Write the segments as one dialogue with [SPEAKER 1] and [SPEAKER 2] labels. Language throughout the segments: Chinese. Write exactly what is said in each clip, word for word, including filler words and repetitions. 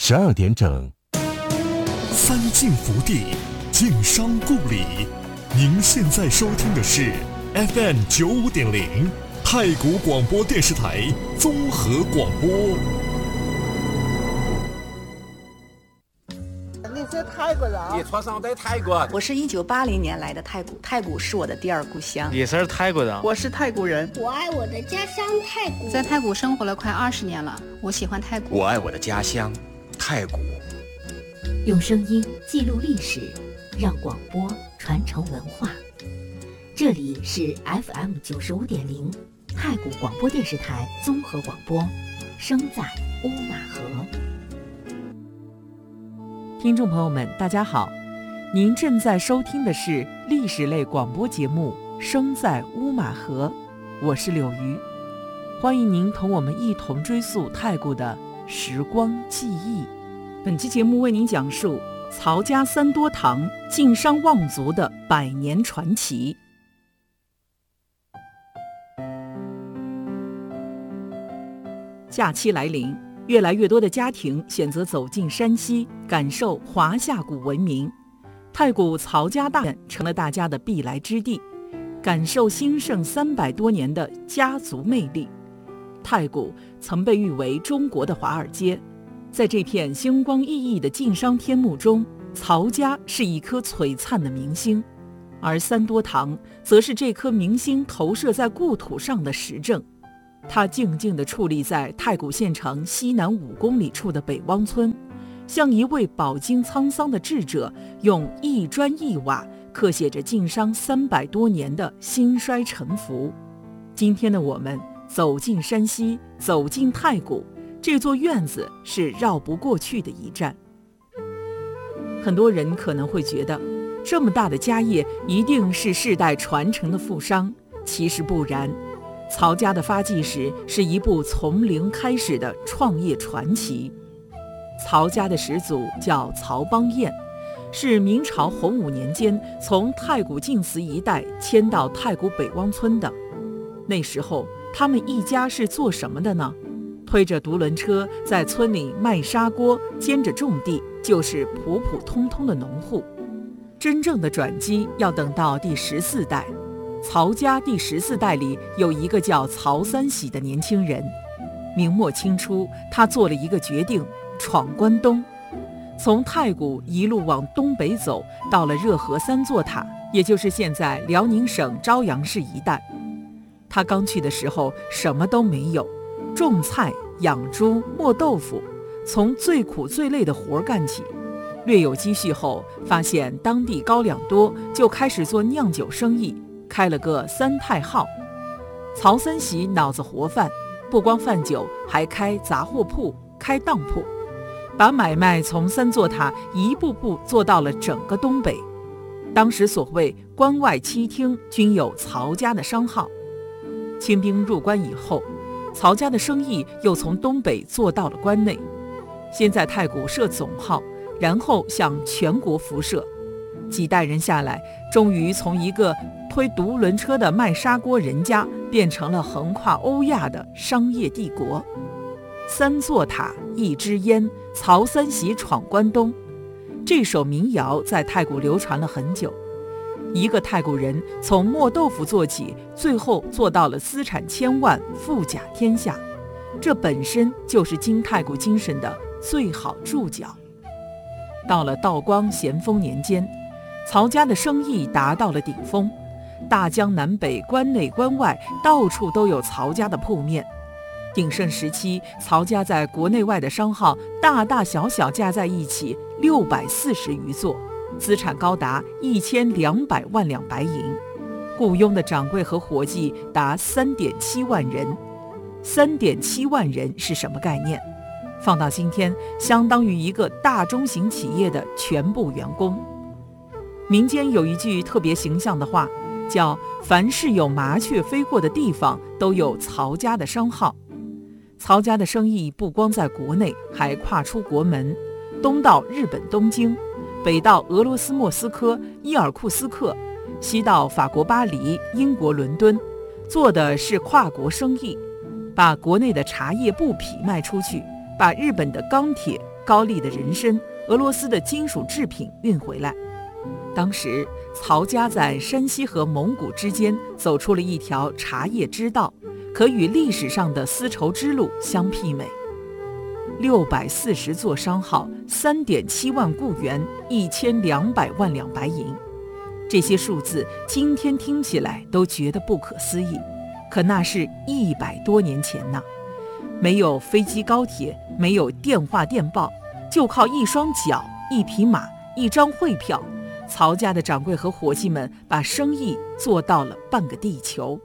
[SPEAKER 1] 十二点整。
[SPEAKER 2] 三晋福地，晋商故里。您现在收听的是 F M 九五点零太谷广播电视台综合广播。
[SPEAKER 3] 你是泰国人？
[SPEAKER 4] 你出生在泰国？
[SPEAKER 5] 我是一九八零年来的泰国，泰国是我的第二故乡。
[SPEAKER 6] 你是泰国人？
[SPEAKER 7] 我是泰国人。
[SPEAKER 8] 我爱我的家乡泰国，
[SPEAKER 9] 在泰国生活了快二十年了，我喜欢泰国。
[SPEAKER 4] 我爱我的家乡泰国。
[SPEAKER 10] 用声音记录历史，让广播传承文化。这里是 F M 九十五点零太谷广播电视台综合广播，声在乌马河。
[SPEAKER 11] 听众朋友们，大家好，您正在收听的是历史类广播节目《声在乌马河》，我是柳鱼，欢迎您同我们一同追溯泰国的时光记忆。本期节目为您讲述曹家三多堂晋商望族的百年传奇。假期来临，越来越多的家庭选择走进山西，感受华夏古文明。太谷曹家大院成了大家的必来之地，感受兴盛三百多年的家族魅力。太谷曾被誉为中国的华尔街，在这片星光熠熠的晋商天幕中，曹家是一颗璀璨的明星，而三多堂则是这颗明星投射在故土上的实证。它静静地矗立在太谷县城西南五公里处的北汪村，像一位饱经沧桑的智者，用一砖一瓦刻写着晋商三百多年的兴衰沉浮。今天的我们走进山西，走进太谷，这座院子是绕不过去的一站。很多人可能会觉得，这么大的家业一定是世代传承的富商，其实不然。曹家的发迹史是一部从零开始的创业传奇。曹家的始祖叫曹邦彦，是明朝洪武年间从太谷晋祠一带迁到太谷北汪村的。那时候他们一家是做什么的呢？推着独轮车在村里卖砂锅，兼着种地，就是普普通通的农户。真正的转机要等到第十四代。曹家第十四代里有一个叫曹三喜的年轻人，明末清初，他做了一个决定，闯关东，从太谷一路往东北走，到了热河三座塔，也就是现在辽宁省昭阳市一带。他刚去的时候什么都没有，种菜、养猪、磨豆腐，从最苦最累的活干起。略有积蓄后，发现当地高粱多，就开始做酿酒生意，开了个三太号。曹三喜脑子活泛，不光贩酒，还开杂货铺，开当铺，把买卖从三座塔一步步做到了整个东北。当时所谓关外七厅均有曹家的商号。清兵入关以后，曹家的生意又从东北做到了关内，先在太谷设总号，然后向全国辐射。几代人下来，终于从一个推独轮车的卖砂锅人家，变成了横跨欧亚的商业帝国。三座塔一支烟，曹三喜闯关东，这首民谣在太谷流传了很久。一个太谷人从磨豆腐做起，最后做到了资产千万，富甲天下，这本身就是金太谷精神的最好注脚。到了道光咸丰年间，曹家的生意达到了顶峰，大江南北、关内关外，到处都有曹家的铺面。鼎盛时期，曹家在国内外的商号大大小小加在一起六百四十余座，资产高达一千两百万两白银，雇佣的掌柜和伙计达三点七万人。三点七万人是什么概念？放到今天，相当于一个大中型企业的全部员工。民间有一句特别形象的话，叫凡是有麻雀飞过的地方，都有曹家的商号。曹家的生意不光在国内，还跨出国门，东到日本东京，北到俄罗斯莫斯科、伊尔库斯克，西到法国巴黎、英国伦敦，做的是跨国生意，把国内的茶叶布匹卖出去，把日本的钢铁、 高丽的人参、俄罗斯的金属制品运回来。当时曹家在山西和蒙古之间走出了一条茶叶之道，可与历史上的丝绸之路相媲美。六百四十座商号，三点七万雇员，一千两百万两白银。这些数字今天听起来都觉得不可思议，可那是一百多年前呢。没有飞机高铁，没有电话电报，就靠一双脚、一匹马、一张汇票，曹家的掌柜和伙计们把生意做到了半个地球。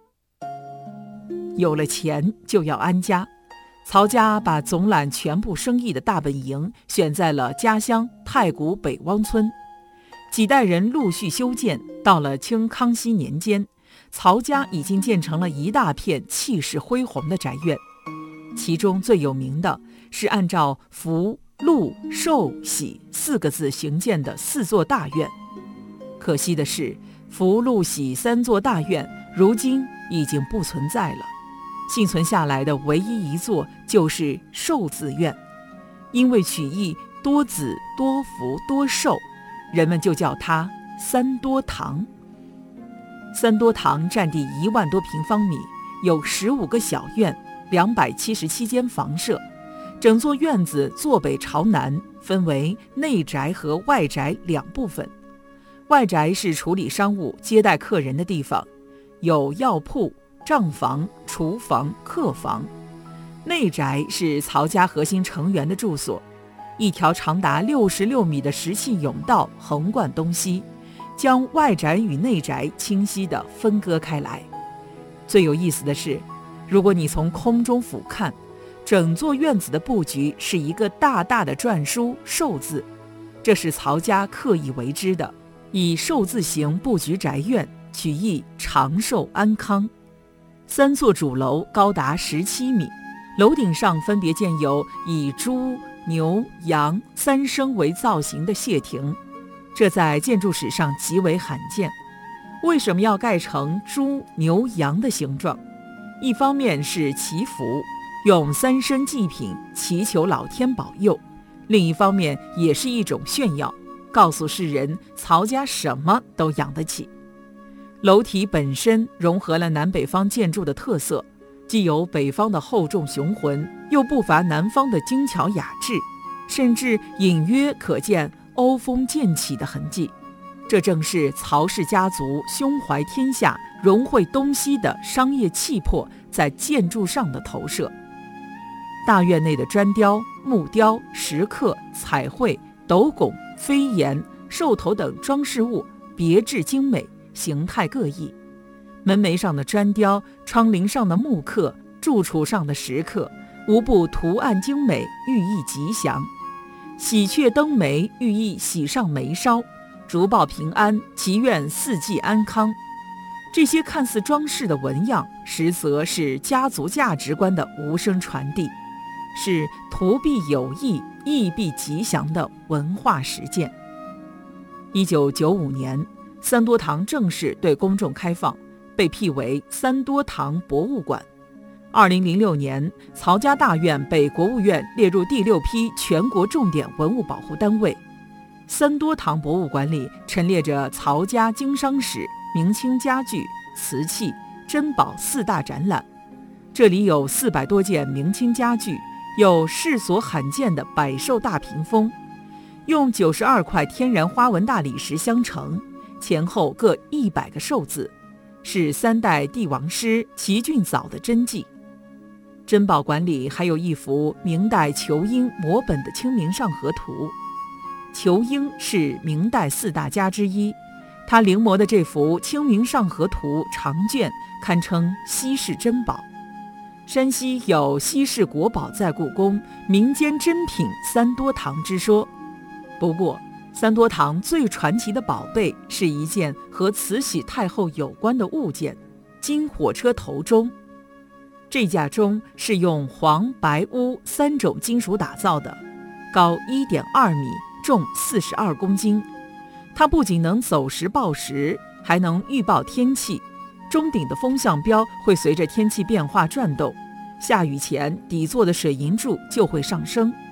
[SPEAKER 11] 有了钱就要安家，曹家把总揽全部生意的大本营选在了家乡太谷北汪村。几代人陆续修建，到了清康熙年间，曹家已经建成了一大片气势恢宏的宅院。其中最有名的是按照福、禄、寿、喜四个字兴建的四座大院。可惜的是，福、禄、喜三座大院如今已经不存在了，幸存下来的唯一一座就是寿字院，因为取意多子多福多寿，人们就叫它三多堂。三多堂占地一万多平方米，有十五个小院，两百七十七间房舍，整座院子坐北朝南，分为内宅和外宅两部分。外宅是处理商务、接待客人的地方，有药铺、账房、厨房、客房。内宅是曹家核心成员的住所，一条长达六十六米的石砌甬道横贯东西，将外宅与内宅清晰地分割开来。最有意思的是，如果你从空中俯瞰，整座院子的布局是一个大大的篆书寿字，这是曹家刻意为之的，以寿字形布局宅院，取意长寿安康。三座主楼高达十七米，楼顶上分别建有以猪、牛、羊三牲为造型的谢亭，这在建筑史上极为罕见。为什么要盖成猪、牛、羊的形状？一方面是祈福，用三牲祭品祈求老天保佑；另一方面也是一种炫耀，告诉世人曹家什么都养得起。楼体本身融合了南北方建筑的特色，既有北方的厚重雄浑，又不乏南方的精巧雅致，甚至隐约可见欧风渐起的痕迹。这正是曹氏家族胸怀天下、融汇东西的商业气魄在建筑上的投射。大院内的砖雕、木雕、石刻、彩绘、斗拱、飞檐、兽头等装饰物别致精美，形态各异。门楣上的砖雕、窗棂上的木刻、柱础上的石刻，无不图案精美，寓意吉祥。喜鹊登梅，寓意喜上眉梢；竹报平安，祈愿四季安康。这些看似装饰的纹样，实则是家族价值观的无声传递，是图必有益、义必吉祥的文化实践。一九九五年，三多堂正式对公众开放，被辟为三多堂博物馆。二零零六年，曹家大院被国务院列入第六批全国重点文物保护单位。三多堂博物馆里陈列着曹家经商史、明清家具、瓷器、珍宝四大展览。这里有四百多件明清家具，有世所罕见的百寿大屏风，用九十二块天然花纹大理石相成，前后各一百个寿字，是三代帝王师齐俊藻的真迹。珍宝馆里还有一幅明代仇英摹本的《清明上河图》。仇英是明代四大家之一，他临摹的这幅《清明上河图》长卷堪称稀世珍宝。山西有稀世国宝在故宫，民间珍品三多堂之说。不过三多堂最传奇的宝贝是一件和慈禧太后有关的物件——金火车头钟。这架钟是用黄、白、乌三种金属打造的，高 一点二米，重四十二公斤。它不仅能走时报时，还能预报天气。钟顶的风向标会随着天气变化转动，下雨前底座的水银柱就会上升。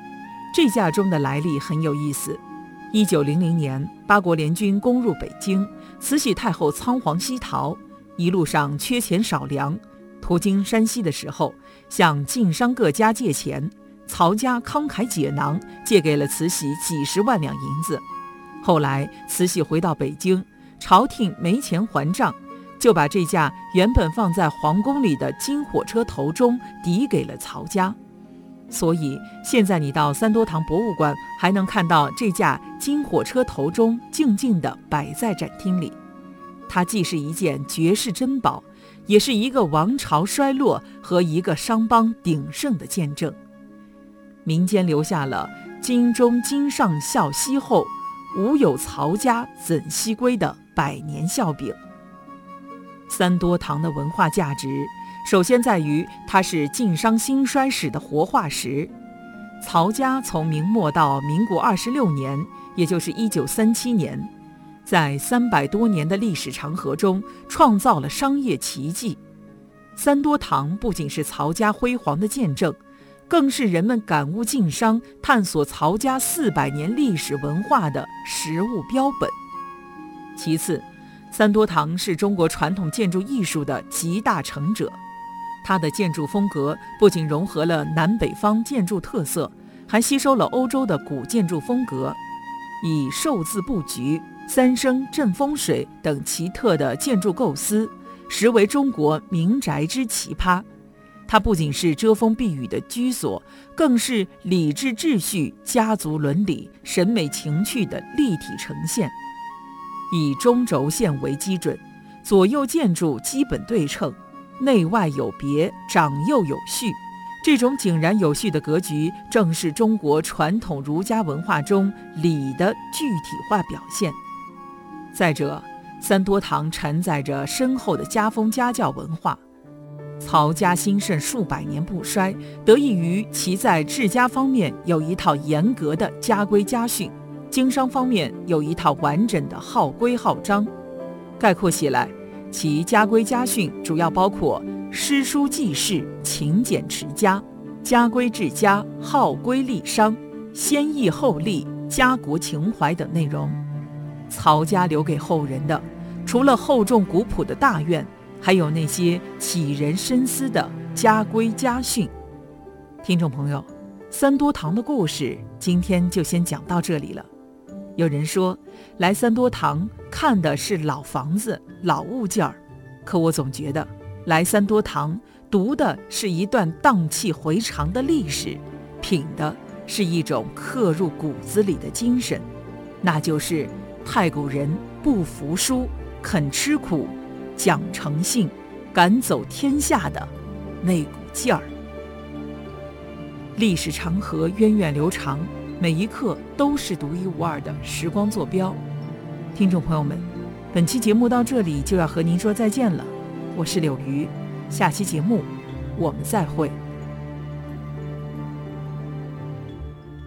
[SPEAKER 11] 这架钟的来历很有意思。一九零零年，八国联军攻入北京，慈禧太后仓皇西逃，一路上缺钱少粮，途经山西的时候，向晋商各家借钱，曹家慷慨解囊，借给了慈禧几十万两银子。后来慈禧回到北京，朝廷没钱还账，就把这架原本放在皇宫里的金火车头钟抵给了曹家。所以现在你到三多堂博物馆还能看到这架金火车头钟静静地摆在展厅里。它既是一件绝世珍宝，也是一个王朝衰落和一个商帮鼎盛的见证。民间留下了金钟今上孝熙后，无有曹家怎西归的百年笑柄。三多堂的文化价值首先在于它是晋商兴衰史的活化石。曹家从明末到民国二十六年，也就是一九三七年，在三百多年的历史长河中创造了商业奇迹。三多堂不仅是曹家辉煌的见证，更是人们感悟晋商、探索曹家四百年历史文化的实物标本。其次，三多堂是中国传统建筑艺术的集大成者。它的建筑风格不仅融合了南北方建筑特色，还吸收了欧洲的古建筑风格，以寿字布局、三生镇风水等奇特的建筑构思，实为中国民宅之奇葩。它不仅是遮风避雨的居所，更是礼制秩序、家族伦理、审美情趣的立体呈现。以中轴线为基准，左右建筑基本对称，内外有别，长幼有序。这种井然有序的格局，正是中国传统儒家文化中礼的具体化表现。再者，三多堂承载着深厚的家风家教文化。曹家兴盛数百年不衰，得益于其在治家方面有一套严格的家规家训，经商方面有一套完整的号规号章。概括起来，其家规家训主要包括诗书记事、勤俭持家、家规治家、号规立商、先义后立、家国情怀等内容。曹家留给后人的，除了厚重古朴的大院，还有那些启人深思的家规家训。听众朋友，三多堂的故事今天就先讲到这里了。有人说，来三多堂看的是老房子、老物件儿，可我总觉得来三多堂读的是一段荡气回肠的历史，品的是一种刻入骨子里的精神，那就是太古人不服输、肯吃苦、讲诚信、敢走天下的那股劲儿。历史长河源远流长，每一刻都是独一无二的时光坐标。听众朋友们，本期节目到这里就要和您说再见了，我是柳鱼，下期节目我们再会。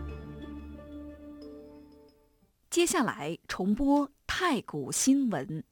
[SPEAKER 5] 接下来重播太古新闻。